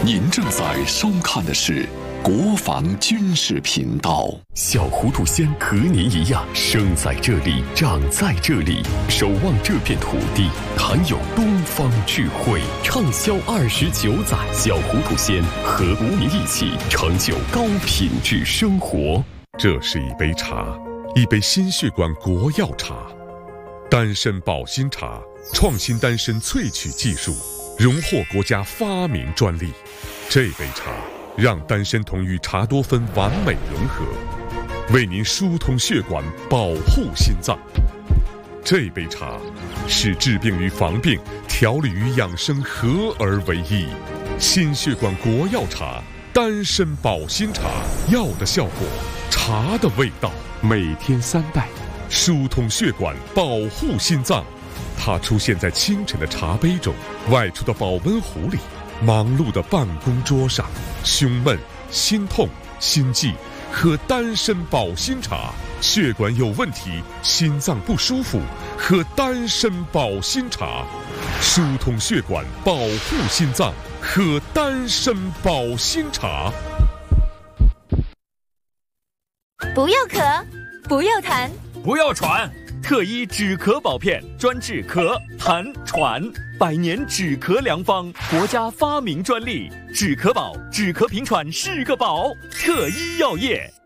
您正在收看的是国防军事频道。 小糊涂仙和您一样，生在这里，长在这里，守望这片土地，谈有东方智慧。畅销29载，小糊涂仙和国民一起成就高品质生活。 这是一杯茶，一杯心血管国药茶，丹参保心茶，创新丹参萃取技术，荣获国家发明专利。这杯茶让丹参酮与茶多酚完美融合，为您疏通血管，保护心脏。这杯茶使治病与防病、调理与养生合而为一。心血管国药茶，丹参保心茶，药的效果，茶的味道。每天3袋，疏通血管，保护心脏。它出现在清晨的茶杯中，外出的保温壶里，忙碌的办公桌上。胸闷、心痛、心悸，喝丹参保心茶；血管有问题、心脏不舒服，喝丹参保心茶。疏通血管，保护心脏，喝丹参保心茶。 不要咳，不要痰， 不要喘。特医止咳宝片，专治咳、痰、喘，100年止咳良方，国家发明专利。止咳宝，止咳平喘是个宝。特医药业。